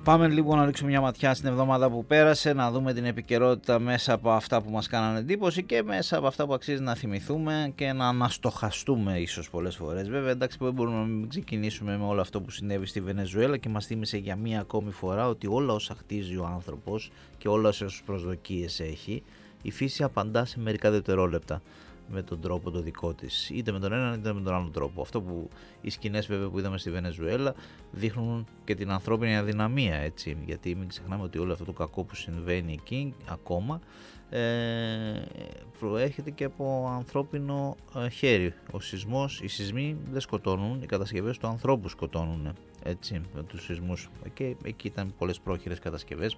Πάμε λοιπόν να ρίξουμε μια ματιά στην εβδομάδα που πέρασε, να δούμε την επικαιρότητα μέσα από αυτά που μας κάνανε εντύπωση και μέσα από αυτά που αξίζει να θυμηθούμε και να αναστοχαστούμε ίσως πολλές φορές. Βέβαια, εντάξει, δεν μπορούμε να μην ξεκινήσουμε με όλο αυτό που συνέβη στη Βενεζουέλα και μας θύμισε για μία ακόμη φορά ότι όλα όσα χτίζει ο άνθρωπος και όλα όσες προσδοκίες έχει, η φύση απαντά σε μερικά δευτερόλεπτα με τον τρόπο το δικό της, είτε με τον έναν είτε με τον άλλο τρόπο. Αυτό που οι σκηνές βέβαια που είδαμε στη Βενεζουέλα δείχνουν και την ανθρώπινη αδυναμία, έτσι, γιατί μην ξεχνάμε ότι όλο αυτό το κακό που συμβαίνει εκεί ακόμα προέρχεται και από ανθρώπινο χέρι. Ο σεισμός, οι σεισμοί δεν σκοτώνουν, οι κατασκευές του ανθρώπου σκοτώνουν, έτσι, με τους σεισμούς. Και εκεί ήταν πολλές πρόχειρες κατασκευές,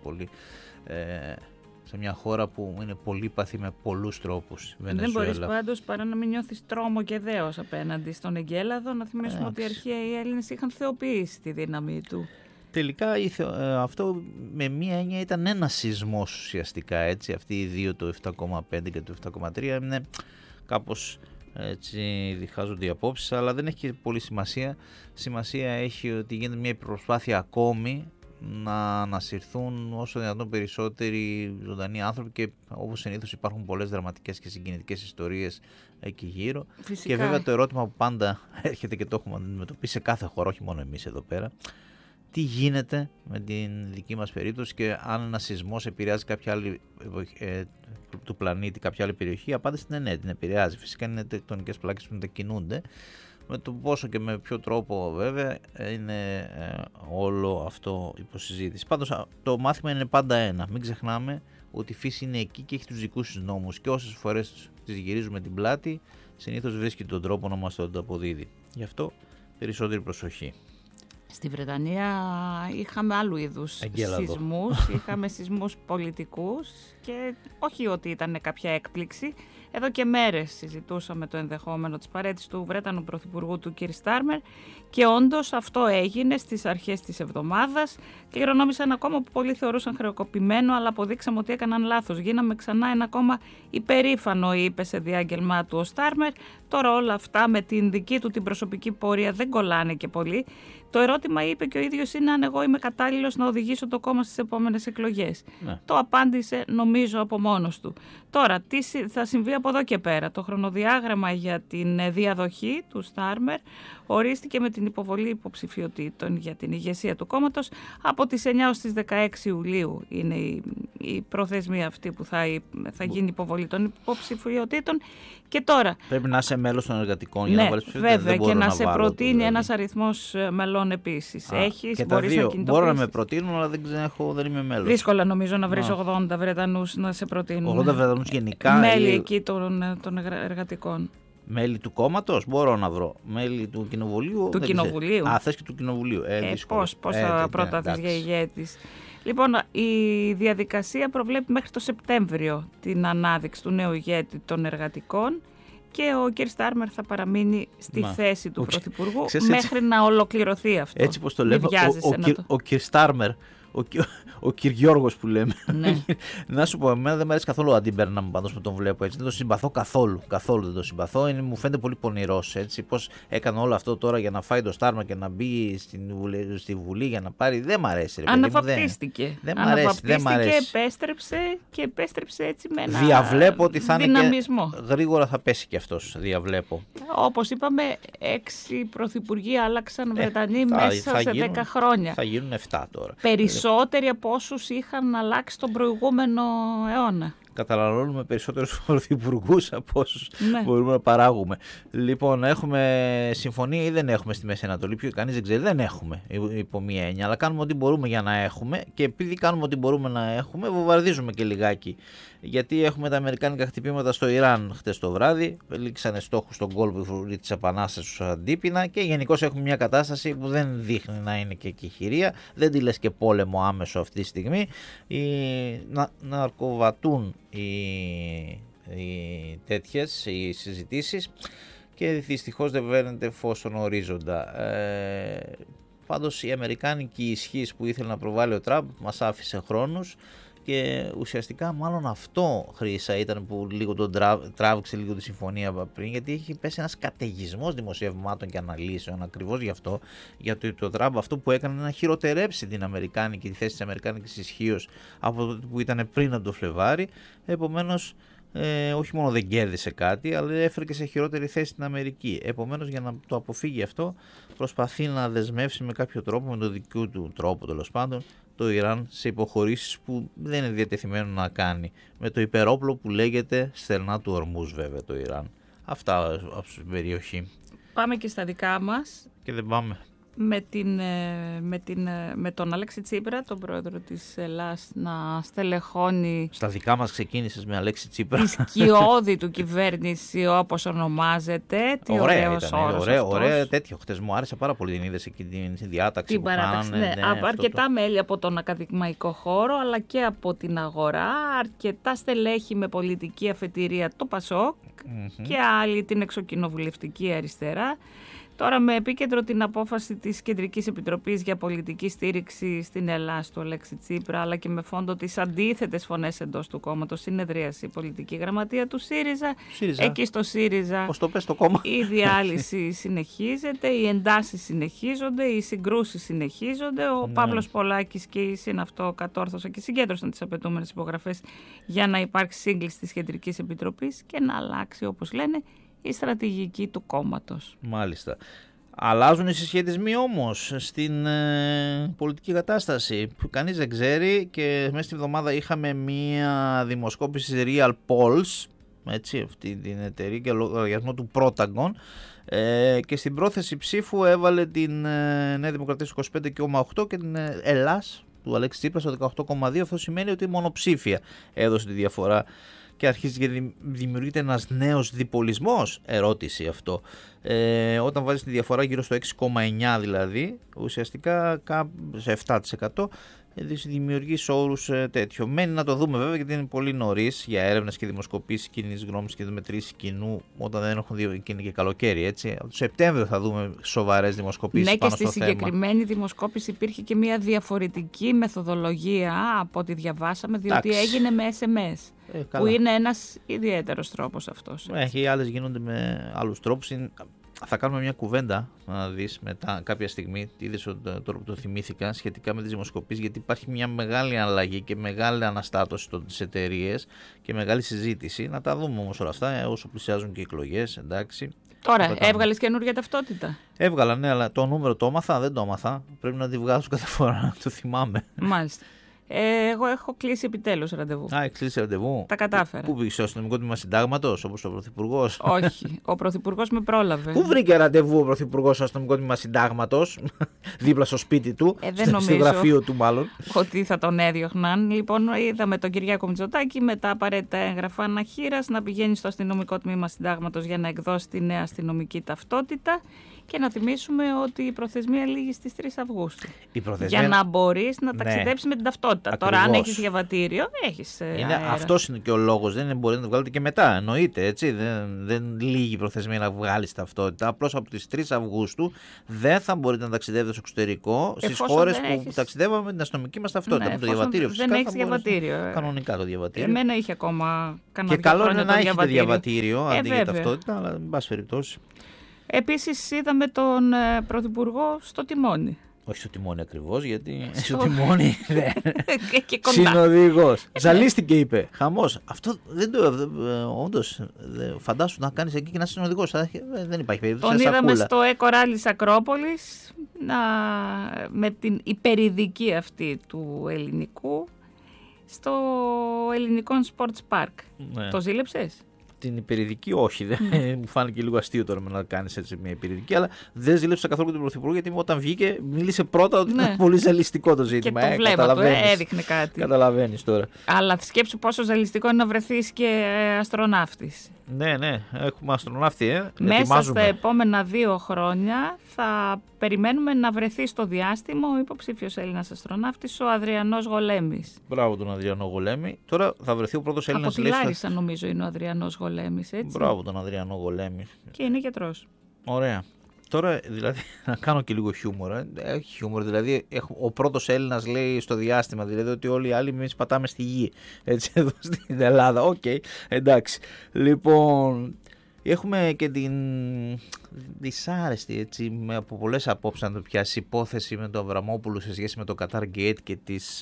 σε μια χώρα που είναι πολύπαθη με πολλούς τρόπους. Δεν μπορείς πάντως παρά να μην νιώθεις τρόμο και δέος απέναντι στον εγκέλαδο. Να θυμίσουμε ότι αρχαία οι Έλληνες είχαν θεοποιήσει τη δύναμη του. Τελικά αυτό με μία έννοια ήταν ένα σεισμός ουσιαστικά, έτσι. Αυτοί οι δύο, το 7,5 και το 7,3, είναι κάπως έτσι, διχάζονται οι απόψεις, αλλά δεν έχει και πολύ σημασία. Σημασία έχει ότι γίνεται μια προσπάθεια ακόμη να ανασυρθούν όσο δυνατόν περισσότεροι ζωντανοί άνθρωποι και όπως συνήθως υπάρχουν πολλές δραματικές και συγκινητικές ιστορίες εκεί γύρω. Φυσικά. Και βέβαια το ερώτημα που πάντα έρχεται και το έχουμε αντιμετωπίσει σε κάθε χώρα, όχι μόνο εμείς εδώ πέρα, τι γίνεται με την δική μας περίπτωση και αν ένα σεισμός επηρεάζει κάποια άλλη του πλανήτη, κάποια άλλη περιοχή. Η απάντηση είναι ναι, την επηρεάζει. Φυσικά είναι τεκτονικές πλάκες που μετακινούνται. Με το πόσο και με ποιο τρόπο βέβαια είναι όλο αυτό υποσυζήτηση. Πάντως το μάθημα είναι πάντα ένα. Μην ξεχνάμε ότι η φύση είναι εκεί και έχει τους δικούς της νόμους και όσες φορές τις γυρίζουμε την πλάτη συνήθως βρίσκει τον τρόπο να μας το αποδίδει. Γι' αυτό περισσότερη προσοχή. Στη Βρετανία είχαμε άλλου είδους σεισμούς, είχαμε σεισμούς πολιτικούς και όχι ότι ήταν κάποια έκπληξη. Εδώ και μέρες συζητούσαμε το ενδεχόμενο της παραίτησης του Βρετανού Πρωθυπουργού του Κιρ Στάρμερ και όντως αυτό έγινε στις αρχές της εβδομάδας. Κληρονόμησαν ακόμα που πολλοί θεωρούσαν χρεοκοπημένο, αλλά αποδείξαμε ότι έκαναν λάθος. Γίναμε ξανά ένα ακόμα υπερήφανο, είπε σε διάγγελμά του ο Στάρμερ. Τώρα όλα αυτά με την δική του την προσωπική πορεία δεν κολλάνε και πολύ. Το ερώτημα, είπε και ο ίδιος, είναι αν εγώ είμαι κατάλληλος να οδηγήσω το κόμμα στις επόμενες εκλογές. Ναι. Το απάντησε νομίζω από μόνος του. Τώρα, τι θα συμβεί από εδώ και πέρα? Το χρονοδιάγραμμα για την διαδοχή του Στάρμερ ορίστηκε με την υποβολή υποψηφιωτήτων για την ηγεσία του κόμματος από τις 9 ως τις 16 Ιουλίου είναι η προθεσμία αυτή που θα γίνει υποβολή των υποψηφιωτήτων. Και τώρα πρέπει να είσαι μέλος των εργατικών για να βάλεις ψηφοφορία. Βέβαια, και να σε προτείνει ένας αριθμός μελών επίσης. Και τα δύο μπορώ να με προτείνουν, αλλά δεν είμαι μέλος. Δύσκολα νομίζω να βρεις 80 Βρετανούς να σε προτείνουν. 80 Βρετανούς γενικά. Μέλη εκεί των εργατικών. Μέλη του κόμματος μπορώ να βρω. Μέλη του κοινοβουλίου. Του κοινοβουλίου. Θες και του κοινοβουλίου. Πώς θα πρόταθεις για ηγέτης? Λοιπόν, η διαδικασία προβλέπει μέχρι το Σεπτέμβριο την ανάδειξη του νέου ηγέτη των εργατικών και ο Κιρ Στάρμερ θα παραμείνει στη θέση του Πρωθυπουργού μέχρι να ολοκληρωθεί αυτό. Έτσι πως το λέμε, ο Κιρ Στάρμερ, ο Κιρ Γιώργος που λέμε. Ναι. Να σου πω, εμένα δεν μου αρέσει καθόλου ο Αντίμπερναμ πάντως που τον βλέπω έτσι. Δεν τον συμπαθώ καθόλου. Καθόλου δεν τον συμπαθώ. Μου φαίνεται πολύ πονηρός έτσι. Πώς έκανε όλο αυτό τώρα για να φάει το Στάρμα και να μπει στη Βουλή για να πάρει. Δεν μ' αρέσει. Αναβαπτίστηκε. Δεν μ' αρέσει. Και επέστρεψε έτσι με ένα διαβλέπω ότι θα δυναμισμό. Είναι και γρήγορα θα πέσει και αυτός. Διαβλέπω. Όπως είπαμε, 6 πρωθυπουργοί άλλαξαν Βρετανοί μέσα σε 10 χρόνια. Θα γίνουν 7 τώρα. Περισσότεροι από όσους είχαν αλλάξει τον προηγούμενο αιώνα. Καταναλώνουμε περισσότερους πρωθυπουργούς από όσους μπορούμε να παράγουμε. Λοιπόν, έχουμε συμφωνία ή δεν έχουμε στη Μέση Ανατολή? Κανείς δεν ξέρει. Δεν έχουμε υπό μία έννοια, αλλά κάνουμε ό,τι μπορούμε για να έχουμε και επειδή κάνουμε ό,τι μπορούμε να έχουμε, βομβαρδίζουμε και λιγάκι. Γιατί έχουμε τα αμερικάνικα χτυπήματα στο Ιράν χτες το βράδυ, λήξανε στόχους στον κόλπο της Επανάστασης στους Αντίπεινα και γενικώς έχουμε μια κατάσταση που δεν δείχνει να είναι και κηχηρία, δεν τη λες και πόλεμο άμεσο αυτή τη στιγμή. Να αρκοβατούν οι τέτοιες οι συζητήσεις και δυστυχώς δεν βαίνεται φως στον ορίζοντα. Πάντως η αμερικάνικη ισχύς που ήθελε να προβάλλει ο Τραμπ μας άφησε χρόνους Και ουσιαστικά μάλλον αυτό, Χρύσα, ήταν που λίγο τον τράβηξε λίγο τη συμφωνία πριν, γιατί έχει πέσει ένας καταιγισμός δημοσιευμάτων και αναλύσεων ακριβώς γι' αυτό, γιατί το Τραμπ αυτό που έκανε να χειροτερέψει τη θέση της αμερικάνικης ισχύως από το που ήταν πριν από το Φλεβάρι. Επομένως, όχι μόνο δεν κέρδισε κάτι, αλλά έφερε και σε χειρότερη θέση στην Αμερική. Επομένως, για να το αποφύγει αυτό, προσπαθεί να δεσμεύσει με κάποιο τρόπο, με τον δικό του τρόπο τέλος πάντων, το Ιράν σε υποχωρήσεις που δεν είναι διατεθειμένο να κάνει. Με το υπερόπλο που λέγεται στενά του Ορμούζ, βέβαια, το Ιράν. Αυτά από την περιοχή. Πάμε και στα δικά μας. Και δεν πάμε. Με τον Αλέξη Τσίπρα, τον πρόεδρο της Ελλάς, να στελεχώνει... Στα δικά μας ξεκίνησες με Αλέξη Τσίπρα. Τη σκιώδη του κυβέρνηση, όπως ονομάζεται. Τι ωραίος όρος αυτός. Ωραία τέτοιο. Χτες μου άρεσε πάρα πολύ, την είδες εκεί την διάταξη την που παράταξη, κάνανε. Ναι, αρκετά μέλη από τον ακαδημαϊκό χώρο, αλλά και από την αγορά. Αρκετά στελέχη με πολιτική αφετηρία το ΠΑΣΟΚ και άλλοι την εξοκοινοβουλευτική αριστερά. Τώρα με επίκεντρο την απόφαση της Κεντρικής Επιτροπής για πολιτική στήριξη στην Ελλάδα του Αλέξη Τσίπρα, αλλά και με φόντο τις αντίθετες φωνές εντός του κόμματος, συνεδρίασε η πολιτική γραμματεία του ΣΥΡΙΖΑ. Εκεί στο ΣΥΡΙΖΑ πώς το πες το κόμμα. Η διάλυση συνεχίζεται, οι εντάσεις συνεχίζονται, οι συγκρούσεις συνεχίζονται. Ο Παύλος Πολάκης και η ΣΥΝΑΦΤΟ κατόρθωσαν και συγκέντρωσαν τις απαιτούμενες υπογραφές για να υπάρξει σύγκληση της Κεντρικής Επιτροπής και να αλλάξει, όπως λένε, η στρατηγική του κόμματος. Μάλιστα. Αλλάζουν οι συσχετισμοί όμως στην πολιτική κατάσταση που κανείς δεν ξέρει, και μέσα στη εβδομάδα είχαμε μία δημοσκόπηση Real Polls, έτσι, αυτή την εταιρεία και λογαριασμό του Protagon, και στην πρόθεση ψήφου έβαλε την Νέα Δημοκρατία στο 25,8 και την Ελλάς του Αλέξη Τσίπρα στο 18,2. Αυτό σημαίνει ότι μονοψήφια έδωσε τη διαφορά. Και αρχίζει και δημιουργείται ένας νέος διπολισμός, ερώτηση αυτό. Όταν βάζεις τη διαφορά γύρω στο 6,9 δηλαδή, ουσιαστικά σε 7%, δημιουργείς όρους τέτοιο. Μένει να το δούμε βέβαια, γιατί είναι πολύ νωρίς για έρευνες και δημοσκοπήσεις κοινής γνώμης και μετρήσεις κοινού, όταν δεν έχουν δει και είναι και καλοκαίρι, έτσι. Από το Σεπτέμβριο θα δούμε σοβαρές δημοσκοπήσεις πάνω στο θέμα. Ναι, και στη συγκεκριμένη δημοσκόπηση υπήρχε και μια διαφορετική μεθοδολογία από ό,τι διαβάσαμε, διότι έγινε με SMS. Που είναι ένας ιδιαίτερος τρόπος αυτός. Οι άλλες γίνονται με άλλους τρόπους. Θα κάνουμε μια κουβέντα να δεις μετά κάποια στιγμή, είδες τώρα που το θυμήθηκα, σχετικά με τις δημοσκοπήσεις, γιατί υπάρχει μια μεγάλη αλλαγή και μεγάλη αναστάτωση στις εταιρείες και μεγάλη συζήτηση. Να τα δούμε όμως όλα αυτά όσο πλησιάζουν και οι εκλογές, εντάξει. Τώρα, έβγαλες καινούργια ταυτότητα? Έβγαλα, ναι, αλλά το νούμερο το έμαθα, δεν το έμαθα. Πρέπει να τη βγάζω κάθε φορά, να το θυμάμαι. Μάλιστα. Εγώ έχω κλείσει επιτέλους ραντεβού. Έχει κλείσει ραντεβού. Τα κατάφερα. Πού πήγε, στο αστυνομικό τμήμα συντάγματος, όπως ο Πρωθυπουργός? Όχι. Ο Πρωθυπουργός με πρόλαβε. Πού βρήκε ραντεβού ο Πρωθυπουργός στο αστυνομικό τμήμα συντάγματος, δίπλα στο σπίτι του, στο γραφείο του μάλλον? Ότι θα τον έδιωχναν. Λοιπόν, είδαμε τον Κυριάκο Μητσοτάκη με τα απαραίτητα έγγραφα αναχείρας να πηγαίνει στο αστυνομικό τμήμα συντάγματος για να εκδώσει τη νέα αστυνομική ταυτότητα. Και να θυμίσουμε ότι η προθεσμία λήγει στις 3 Αυγούστου. Για να μπορείς να ταξιδέψεις με την ταυτότητα. Ακριβώς. Τώρα, αν έχεις διαβατήριο, έχεις. Αυτός είναι και ο λόγος. Δεν μπορεί να το βγάλετε και μετά. Εννοείται, έτσι. Δεν λήγει η προθεσμία να βγάλεις ταυτότητα. Απλώς από τις 3 Αυγούστου δεν θα μπορείτε να ταξιδεύετε στο εξωτερικό στις χώρες που ταξιδεύαμε με την αστυνομική μας ταυτότητα. Με το διαβατήριο φυσικά. Δεν έχεις διαβατήριο. Κανονικά το διαβατήριο. Εμένα είχε ακόμα κανένα. Και καλό είναι να έχετε διαβατήριο αντί για ταυτότητα, αλλά εν πάση περιπτώσει. Επίσης είδαμε τον Πρωθυπουργό στο τιμόνι. Όχι στο τιμόνι ακριβώς, γιατί στο τιμόνι συνοδηγός. Ζαλίστηκε, είπε. Χαμός. Αυτό δεν το. Όντως, φαντάσου να κάνεις εκεί και να είσαι συνοδηγός. Δεν υπάρχει περίπτωση. Τον είδαμε στο Κοράλης Ακρόπολης με την υπερειδική αυτή του ελληνικού στο ελληνικό Sports Park. Ναι. Το ζήλεψες? Την υπερειδική, όχι. Μου φάνηκε λίγο αστείο τώρα να κάνεις έτσι μια υπερειδική, αλλά δεν ζήλεψα καθόλου τον Πρωθυπουργό, γιατί όταν βγήκε μίλησε πρώτα ότι είναι πολύ ζαλιστικό το ζήτημα. Και το βλέμμα του έδειχνε κάτι. Καταλαβαίνεις τώρα. Αλλά σκέψου πόσο ζαλιστικό είναι να βρεθείς και αστροναύτης. Ναι, έχουμε αστροναύτη. Μέσα στα επόμενα 2 χρόνια θα περιμένουμε να βρεθεί στο διάστημα ο υποψήφιος Έλληνας αστροναύτης, ο Αδριανός Γολέμης. Μπράβο τον Αδριανό Γολέμη. Τώρα θα βρεθεί ο πρώτος Έλληνας. Από τη Λάρισα νομίζω είναι ο Αδριανός Γολέμης, έτσι. Μπράβο τον Αδριανό Γολέμη. Και είναι γιατρός. Ωραία. Τώρα, δηλαδή, να κάνω και λίγο χιούμορ. Έχει χιούμορ, δηλαδή, ο πρώτος Έλληνας λέει στο διάστημα, δηλαδή ότι όλοι οι άλλοι εμείς πατάμε στη γη. Έτσι, εδώ στην Ελλάδα. Οκ, εντάξει. Λοιπόν, έχουμε και την δυσάρεστη, έτσι, από πολλές απόψεις να το πιάσει, υπόθεση με τον Αβραμόπουλο σε σχέση με το Qatar Gate και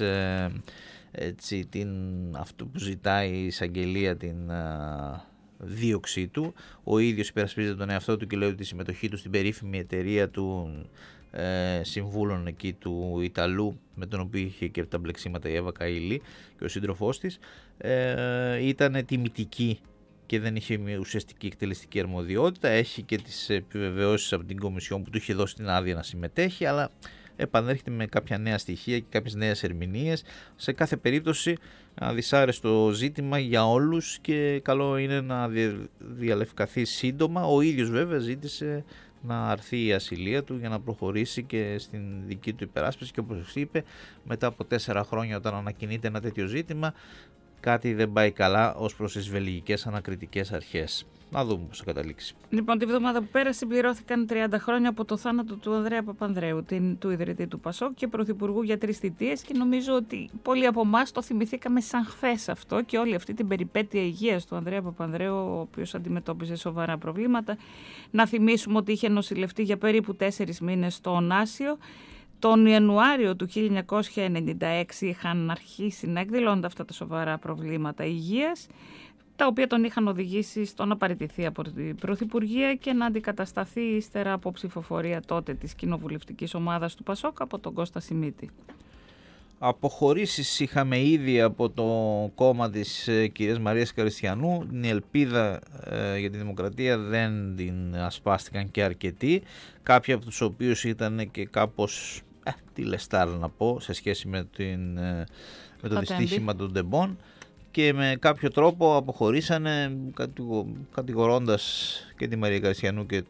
αυτό που ζητάει η εισαγγελία, την δίωξή του. Ο ίδιος υπερασπίζεται τον εαυτό του και λέει ότι η συμμετοχή του στην περίφημη εταιρεία του συμβούλων εκεί του Ιταλού, με τον οποίο είχε και τα μπλεξίματα η Εύα Καΐλη και ο σύντροφός της, ήταν τιμητική και δεν είχε μια ουσιαστική εκτελεστική αρμοδιότητα. Έχει και τις επιβεβαιώσεις από την Κομισιόν που του είχε δώσει την άδεια να συμμετέχει, αλλά επανέρχεται με κάποια νέα στοιχεία και κάποιες νέες ερμηνείες. Σε κάθε περίπτωση δυσάρεστο ζήτημα για όλους και καλό είναι να διαλευκαθεί σύντομα. Ο ίδιος βέβαια ζήτησε να αρθεί η ασυλία του για να προχωρήσει και στην δική του υπεράσπιση και όπως είπε, μετά από 4 χρόνια όταν ανακοινείται ένα τέτοιο ζήτημα, κάτι δεν πάει καλά ως προς τις βελγικές ανακριτικές αρχές. Να δούμε πώς θα καταλήξει. Λοιπόν, τη βδομάδα που πέρασε συμπληρώθηκαν 30 χρόνια από το θάνατο του Ανδρέα Παπανδρέου, του ιδρυτή του ΠΑΣΟΚ και πρωθυπουργού για 3 θητείες, και νομίζω ότι πολλοί από εμάς το θυμηθήκαμε σαν χθες αυτό και όλη αυτή την περιπέτεια υγείας του Ανδρέα Παπανδρέου, ο οποίος αντιμετώπιζε σοβαρά προβλήματα. Να θυμίσουμε ότι είχε νοσηλευτεί για περίπου 4 μήνες στο Ωνάσιο. Τον Ιανουάριο του 1996 είχαν αρχίσει να εκδηλώνονται αυτά τα σοβαρά προβλήματα υγείας, τα οποία τον είχαν οδηγήσει στο να παραιτηθεί από την Πρωθυπουργία και να αντικατασταθεί ύστερα από ψηφοφορία τότε της κοινοβουλευτικής ομάδας του ΠΑΣΟΚ από τον Κώστα Σιμίτη. Αποχωρήσεις είχαμε ήδη από το κόμμα της κυρίας Μαρίας Καριστιανού. Την ελπίδα για τη δημοκρατία δεν την ασπάστηκαν και αρκετοί. Κάποιοι από τους οποίους ήταν και κάπως τηλεστάρ να πω σε σχέση με το δυστύχημα των Ντεμπών και με κάποιο τρόπο αποχωρήσανε κατηγορώντας και τη Μαρία Καριστιανού και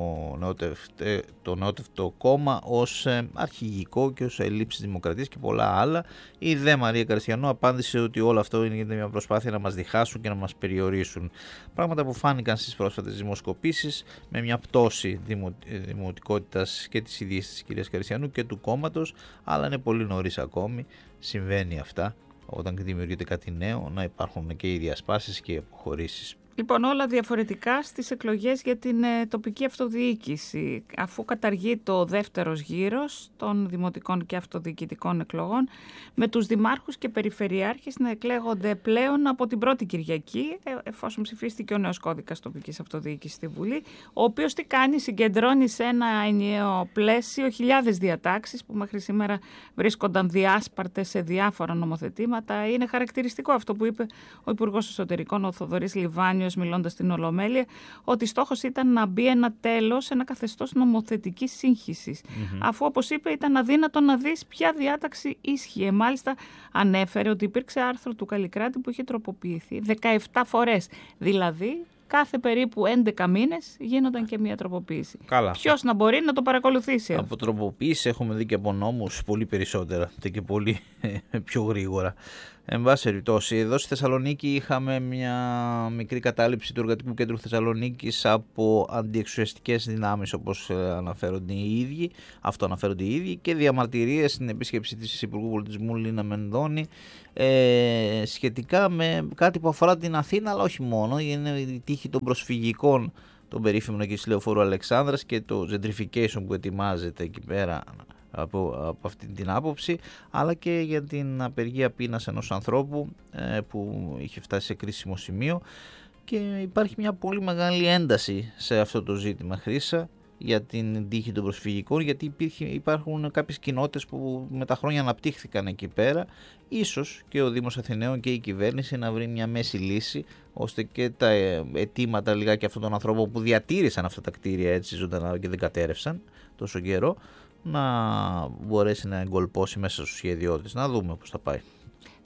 το νεότευτο κόμμα ως αρχηγικό και ως ελλείψη δημοκρατίας και πολλά άλλα. Η δε Μαρία Καριστιανού απάντησε ότι όλο αυτό είναι μια προσπάθεια να μας διχάσουν και να μας περιορίσουν. Πράγματα που φάνηκαν στις πρόσφατες δημοσκοπήσεις με μια πτώση δημοτικότητας και της ίδιας της κυρίας Καριστιανού και του κόμματος, αλλά είναι πολύ νωρίς ακόμη, συμβαίνει αυτά. Όταν δημιουργείται κάτι νέο, να υπάρχουν και οι διασπάσεις και οι αποχωρήσεις. Λοιπόν, όλα διαφορετικά στις εκλογές για την τοπική αυτοδιοίκηση. Αφού καταργεί ο δεύτερος γύρος των δημοτικών και αυτοδιοικητικών εκλογών, με τους δημάρχους και περιφερειάρχες να εκλέγονται πλέον από την πρώτη Κυριακή, εφόσον ψηφίστηκε ο νέος κώδικας τοπικής αυτοδιοίκησης στη Βουλή, ο οποίος τι κάνει, συγκεντρώνει σε ένα ενιαίο πλαίσιο χιλιάδες διατάξεις που μέχρι σήμερα βρίσκονταν διάσπαρτες σε διάφορα νομοθετήματα. Είναι χαρακτηριστικό αυτό που είπε ο Υπουργός Εσωτερικών, ο Θοδωρής Λιβάνιος, μιλώντας στην Ολομέλεια, ότι στόχος ήταν να μπει ένα τέλος, ένα καθεστώς νομοθετικής σύγχυσης. Αφού, όπως είπε, ήταν αδύνατο να δεις ποια διάταξη ίσχυε. Μάλιστα, ανέφερε ότι υπήρξε άρθρο του Καλλικράτη που είχε τροποποιηθεί 17 φορές. Δηλαδή, κάθε περίπου 11 μήνες γίνονταν και μία τροποποίηση. Ποιος να μπορεί να το παρακολουθήσει? Από τροποποίηση έχουμε δει και από νόμους πολύ περισσότερα και πολύ πιο γρήγορα. Εν πάση περιπτώσει, εδώ στη Θεσσαλονίκη είχαμε μια μικρή κατάληψη του Εργατικού Κέντρου Θεσσαλονίκης από αντιεξουσιαστικές δυνάμεις, όπως αναφέρονται οι ίδιοι, και διαμαρτυρίες στην επίσκεψη της Υπουργού Πολιτισμού Λίνα Μενδώνη σχετικά με κάτι που αφορά την Αθήνα, αλλά όχι μόνο. Είναι η τύχη των προσφυγικών, των περίφημων εκεί στη Λεωφόρου Αλεξάνδρας και το gentrification που ετοιμάζεται εκεί πέρα από αυτή την άποψη, αλλά και για την απεργία πείνας ενός ανθρώπου που είχε φτάσει σε κρίσιμο σημείο, και υπάρχει μια πολύ μεγάλη ένταση σε αυτό το ζήτημα, Χρύσα, για την τύχη των προσφυγικών, γιατί υπάρχουν κάποιες κοινότητες που με τα χρόνια αναπτύχθηκαν εκεί πέρα. Ίσως και ο Δήμος Αθηναίων και η κυβέρνηση να βρει μια μέση λύση, ώστε και τα αιτήματα λιγάκι αυτών των ανθρώπων που διατήρησαν αυτά τα κτίρια έτσι ζωντανά και δεν κατέρευσαν τόσο καιρό, να μπορέσει να εγκολπώσει μέσα στο σχέδιό της. Να δούμε πώς θα πάει.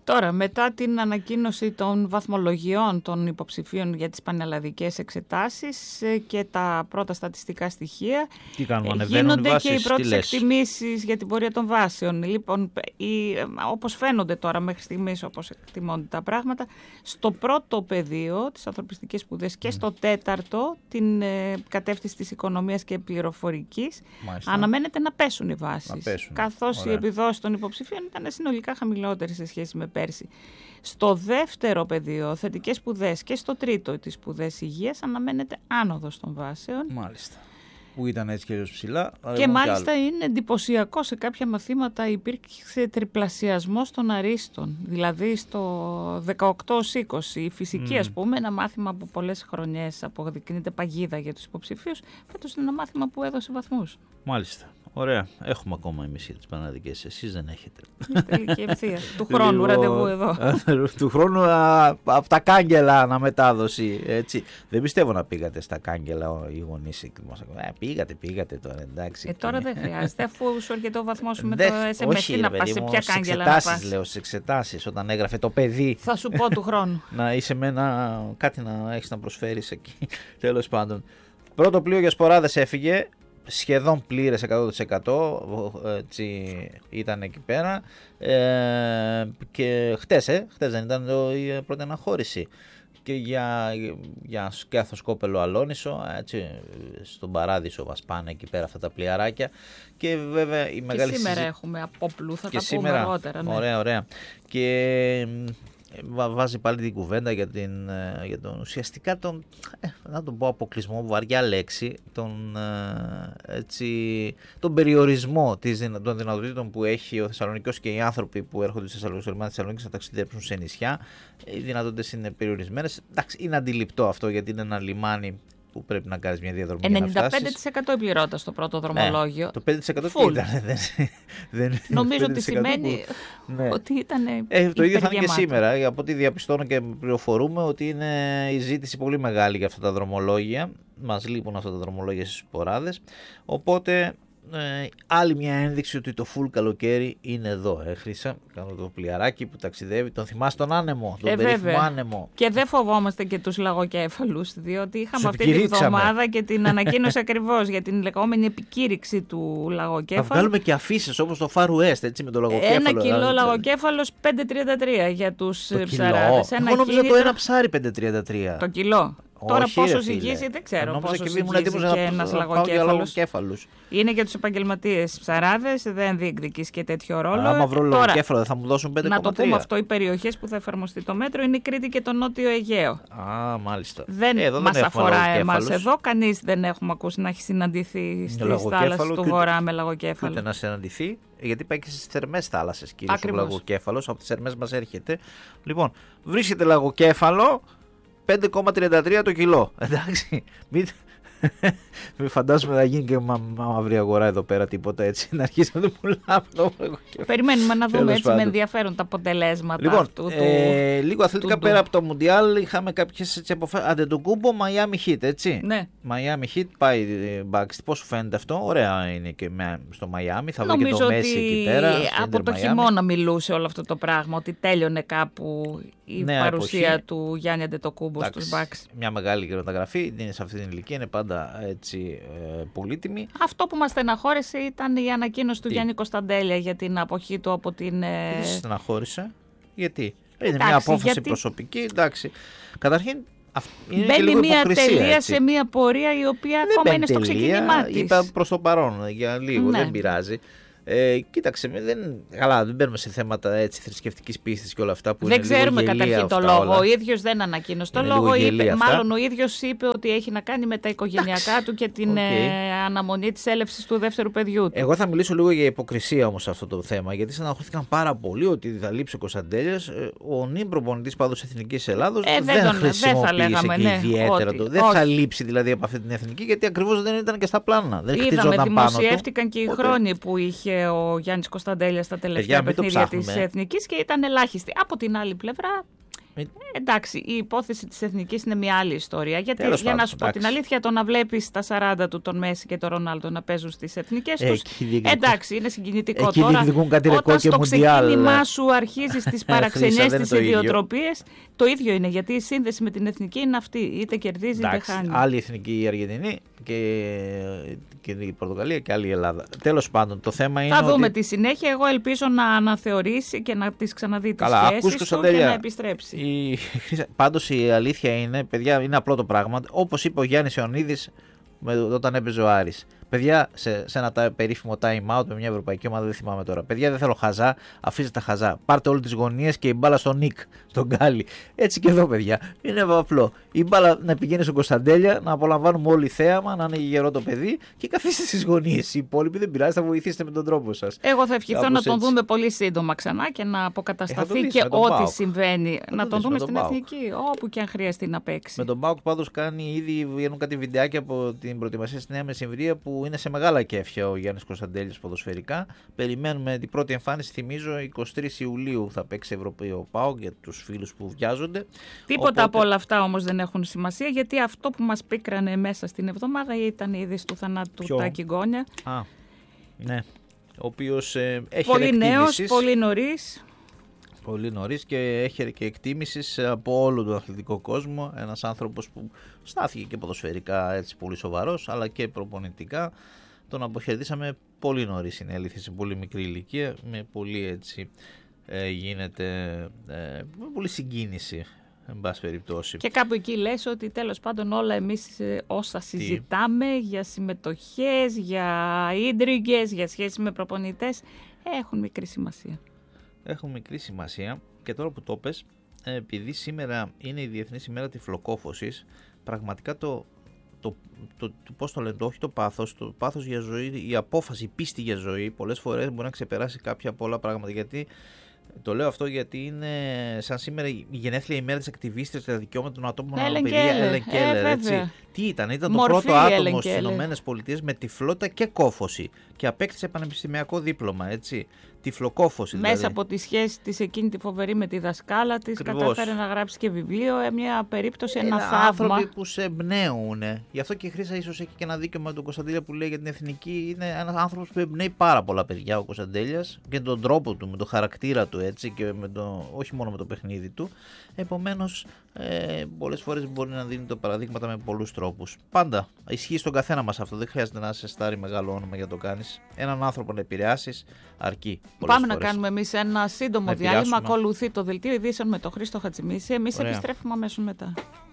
Τώρα, μετά την ανακοίνωση των βαθμολογιών των υποψηφίων για τις πανελλαδικές εξετάσεις και τα πρώτα στατιστικά στοιχεία, γίνονται και οι πρώτες εκτιμήσεις για την πορεία των βάσεων. Λοιπόν, όπως φαίνονται τώρα μέχρι στιγμής, όπως εκτιμώνται τα πράγματα, στο πρώτο πεδίο, τις ανθρωπιστικές σπουδές, και στο τέταρτο, την κατεύθυνση της οικονομίας και πληροφορικής, αναμένεται να πέσουν οι βάσεις. Καθώς οι επιδόσεις των υποψηφίων ήταν συνολικά χαμηλότερες σε σχέση με πέρσι. Στο δεύτερο πεδίο, θετικές σπουδές, και στο τρίτο, τις σπουδές υγείας, αναμένεται άνοδος των βάσεων. Μάλιστα. Που ήταν έτσι και ψηλά. Και μάλιστα είναι εντυπωσιακό, σε κάποια μαθήματα υπήρξε τριπλασιασμός των αρίστων. Δηλαδή στο 18-20, η φυσική, ας πούμε, ένα μάθημα που πολλές χρονιές αποδεικνύεται παγίδα για τους υποψηφίους, φέτος είναι ένα μάθημα που έδωσε βαθμούς. Μάλιστα. Ωραία. Έχουμε ακόμα εμείς για τις πανελλαδικές. Εσείς δεν έχετε. Τελική ευθεία. Του χρόνου ραντεβού εδώ. Του χρόνου από τα κάγκελα αναμετάδοση. Έτσι. Δεν πιστεύω να πήγατε στα κάγκελα οι γονείς. Πήγατε τώρα, εντάξει. Τώρα δεν χρειάζεται, αφού σου έρχεται ο βαθμός με το SMS, να πας σε ποια κάγκελα να πας. Λέω στις εξετάσεις, όταν έγραφε το παιδί. Θα σου πω του χρόνου. Να είσαι με κάτι να έχεις να προσφέρεις εκεί. Τέλος πάντων. Πρώτο πλοίο για σποράδες έφυγε. Σχεδόν πλήρες 100%, έτσι ήταν εκεί πέρα, και χτες δεν ήταν η πρώτη αναχώρηση και για σκιάθο Σκόπελο Αλόνισο, έτσι, στον Παράδεισο βασπάνε εκεί πέρα αυτά τα πλοιαράκια, και βέβαια η μεγάλη σήμερα έχουμε από πλού, θα τα πούμε αργότερα. Ναι. Ωραία. Και βάζει πάλι την κουβέντα για τον ουσιαστικά να τον πω αποκλεισμό, βαριά λέξη, τον περιορισμό των δυνατοτήτων που έχει ο Θεσσαλονικός και οι άνθρωποι που έρχονται στη Θεσσαλονίκη να ταξιδέψουν σε νησιά. Οι δυνατότητες είναι περιορισμένες. Εντάξει, είναι αντιληπτό αυτό, γιατί είναι ένα λιμάνι που πρέπει να κάνεις μια διαδρομή. 95% η πληρότητα στο πρώτο δρομολόγιο. Ναι, το 5% τι ήταν. Νομίζω ότι σημαίνει ότι ήταν το ίδιο θα είναι και σήμερα. Από ό,τι διαπιστώνω και πληροφορούμε, ότι είναι η ζήτηση πολύ μεγάλη για αυτά τα δρομολόγια. Μας λείπουν αυτά τα δρομολόγια στις σποράδες. Οπότε άλλη μια ένδειξη ότι το full καλοκαίρι είναι εδώ. Χρύσα, κάνω το πλοιαράκι που ταξιδεύει. Τον θυμάσαι τον άνεμο, τον περίφημο άνεμο. Και δεν φοβόμαστε και τους λαγοκέφαλους, διότι είχαμε αυτή τη βδομάδα και την ανακοίνωση ακριβώς για την λεγόμενη επικήρυξη του λαγοκέφαλου. Θα βγάλουμε και αφήσεις όπως το Far West, έτσι, με το λαγοκέφαλο. 1 κιλό λαγοκέφαλος 5,33 για τους ψαράδες. Εγώ νόμιζα το ένα ψάρι 5,33. Το κιλό. Τώρα πόσο ζυγίζει δεν ξέρω πόσο ζυγίζει και ένας λαγοκέφαλος. Είναι για τους επαγγελματίες ψαράδες, δεν διεκδικείς και τέτοιο ρόλο. Άμα βρω λαγοκέφαλο δεν θα μου δώσουν 5,3. Να το πούμε αυτό, οι περιοχές που θα εφαρμοστεί το μέτρο είναι η Κρήτη και το Νότιο Αιγαίο. Μάλιστα. Δεν μας αφορά εμάς εδώ, κανείς δεν έχουμε ακούσει να έχει συναντηθεί στις θάλασσες του Βορρά με λαγοκέφαλο. Ούτε να συναντηθεί, γιατί πάει και στις θερμές θάλασσες κυρίως ο λαγοκέφαλος, από τις θερμές μας έρχεται. Λοιπόν, βρίσκεται λαγοκέφαλο 5,33 το κιλό. Εντάξει. Μην φαντάζομαι να γίνει και μαύρη αγορά εδώ πέρα, τίποτα έτσι. Να αρχίσει να το πουλάμε. Περιμένουμε να δούμε έτσι με ενδιαφέρον τα αποτελέσματα. Λοιπόν, λίγο αθλητικά πέρα από το Μουντιάλ, είχαμε κάποιες αποφάσεις. Αντετοκούμπο, Miami Heat, έτσι. Ναι. Miami Heat πάει back. Πώς σου φαίνεται αυτό? Ωραία είναι και στο Miami. Θα βρει και το Messi εκεί πέρα. Από το χειμώνα μιλούσε όλο αυτό το πράγμα, ότι τέλειωνε κάπου η παρουσία του Γιάννη Αντετοκούμπο στους Bucks. Μια μεγάλη μεταγραφή. Είναι σε αυτή την ηλικία, είναι πάντα έτσι πολύτιμη. Αυτό που μας στεναχώρησε ήταν η ανακοίνωση του Γιάννη Κωνσταντέλια για την αποχή του από την. Τι στεναχώρησε? Γιατί? Είναι μια απόφαση προσωπική. Εντάξει. Καταρχήν μπαίνει μια τελεία σε μια πορεία η οποία ακόμα είναι στο ξεκίνημά της. Είπα προς το παρόν για λίγο, δεν πειράζει. Κοίταξε, δεν μπαίνουμε σε θέματα θρησκευτικής πίστης και όλα αυτά που δεν είναι ξέρουμε καταρχήν το λόγο. Όλα. Ο ίδιος δεν ανακοίνωσε το λόγο. Μάλλον ο ίδιος είπε ότι έχει να κάνει με τα οικογενειακά του και την αναμονή της έλευσης του δεύτερου παιδιού του. Εγώ θα μιλήσω λίγο για υποκρισία όμως σε αυτό το θέμα, γιατί στεναχωρήθηκαν πάρα πολύ ότι θα λείψει ο Κωνσταντέλιας. Ο νυν προπονητής πάντως Εθνικής Ελλάδος δεν χρησιμοποίησε και ιδιαίτερα το. Δεν θα λείψει δηλαδή από αυτή την εθνική, γιατί ακριβώς δεν ήταν και στα πλάνα. Είδαμε, δημοσιεύτηκαν και οι χρόνοι που είχε ο Γιάννης Κωνσταντέλιας στα τελευταία παιχνίδια της Εθνικής και ήταν ελάχιστοι. Από την άλλη πλευρά Εντάξει, η υπόθεση της εθνικής είναι μια άλλη ιστορία. Γιατί Τέλος για πάντων, να σου πω την αλήθεια, το να βλέπεις τα 40 του τον Μέση και τον Ρονάλντο να παίζουν στις εθνικές τους. Εντάξει, είναι συγκινητικό. Εκεί τώρα. διεκδικούν κάτι ρεκόρ και όταν στο μουντιάλ. ξεκίνημά σου αρχίζεις τις παραξενιές, τις ιδιοτροπίες, το ίδιο είναι. Γιατί η σύνδεση με την εθνική είναι αυτή. Είτε κερδίζει είτε χάνει. Άλλη εθνική η Αργεντινή και η Πορτογαλία και άλλη η Ελλάδα. Τέλος πάντων, το θέμα είναι. Θα δούμε τη συνέχεια. Εγώ ελπίζω να αναθεωρήσει και να τις ξαναδεί τις σχέσεις του και να επιστρέψει. Πάντως η αλήθεια είναι, παιδιά, είναι απλό το πράγμα. Όπως είπε ο Γιάννης Ιωνίδης όταν έπαιζε ο Άρης. Παιδιά, σε ένα περίφημο time out με μια ευρωπαϊκή ομάδα, δεν θυμάμαι τώρα. Παιδιά, δεν θέλω χαζά, αφήστε τα χαζά. Πάρτε όλες τις γωνίες και η μπάλα στον Νικ, στον Γκάλι. Έτσι και εδώ, παιδιά. Είναι απλό. Η μπάλα να πηγαίνει στον Κωνσταντέλια, να απολαμβάνουμε όλοι θέαμα, να είναι γερό το παιδί και καθίστε στις γωνίες. Οι υπόλοιποι δεν πειράζει, θα βοηθήσετε με τον τρόπο σας. Εγώ θα ευχηθώ να τον δούμε πολύ σύντομα ξανά και να αποκατασταθεί και ό,τι συμβαίνει. Να τον δούμε στην εθνική, όπου και αν χρειαστεί να παίξει. Με τον ΠΑΟΚ πάντως κάνει ήδη βγαίνουν κάτι βιντεάκια από την προετοιμασία στη Νέα Μεσημβρία που είναι σε μεγάλα κέφια ο Γιάννης Κωνσταντέλης ποδοσφαιρικά. Περιμένουμε την πρώτη εμφάνιση, θυμίζω, 23 Ιουλίου θα παίξει Ευρωπαίο ΠΑΟΚ για τους φίλους που βιάζονται. Τίποτα από όλα αυτά όμως δεν έχουν σημασία, γιατί αυτό που μας πίκρανε μέσα στην εβδομάδα ήταν η είδηση του θανάτου του Τάκη Γκόνια. Ναι. Ο οποίος έχει πολύ νέος, πολύ νωρίς. Πολύ νωρίς και έχει και εκτίμηση από όλο τον αθλητικό κόσμο. Ένας άνθρωπος που στάθηκε και ποδοσφαιρικά έτσι πολύ σοβαρός, αλλά και προπονητικά. Τον αποχαιρετήσαμε πολύ νωρίς, είναι αλήθεια, σε πολύ μικρή ηλικία, με πολύ έτσι γίνεται με πολύ συγκίνηση, εν πάση περιπτώσει. Και κάπου εκεί λες ότι τέλος πάντων όλα εμείς όσα συζητάμε για συμμετοχές, για ίντριγκες, για σχέσεις με προπονητές, έχουν μικρή σημασία. Έχουν μικρή σημασία και τώρα που το πες, επειδή σήμερα είναι η Διεθνής ημέρα τυφλοκόφωσης, πραγματικά πώς το λένε, όχι το πάθος για ζωή, η απόφαση, η πίστη για ζωή, πολλές φορές μπορεί να ξεπεράσει κάποια από όλα πράγματα. Γιατί το λέω αυτό γιατί είναι σαν σήμερα η γενέθλια ημέρα της ακτιβίστριας για τα δικαιώματα των ατόμων με αναπηρία, Έλεν Κέλλερ. Τι ήταν το πρώτο άτομο στις ΗΠΑ με τυφλότητα και κόφωση και απέκτησε πανεπιστημιακό δίπλωμα, έτσι. Τυφλοκόφωση. Μέσα δηλαδή. Από τη σχέση της εκείνη τη φοβερή με τη δασκάλα της, κατάφερε να γράψει και βιβλίο, μια περίπτωση, ένα θαύμα. Άνθρωποι που σε εμπνέουν. Γι' αυτό και η Χρύσα ίσως έχει και ένα δίκιο με τον Κωνσταντέλια που λέει για την εθνική. Είναι ένας άνθρωπος που εμπνέει πάρα πολλά παιδιά ο Κωνσταντέλιας και τον τρόπο του, με τον χαρακτήρα του έτσι και όχι μόνο με το παιχνίδι του. Επομένως, πολλές φορές μπορεί να δίνει το παραδείγματα με πολλούς τρόπους. Πάντα ισχύει στον καθένα μας αυτό. Δεν χρειάζεται να σε στάρει μεγάλο όνομα για να το κάνεις. Έναν άνθρωπο να επηρεάσεις αρκεί. Πάμε να κάνουμε εμείς ένα σύντομο διάλειμμα. Ακολουθεί το δελτίο ειδήσεων με τον Χρήστο Χατζημίση. Εμείς επιστρέφουμε αμέσως μετά.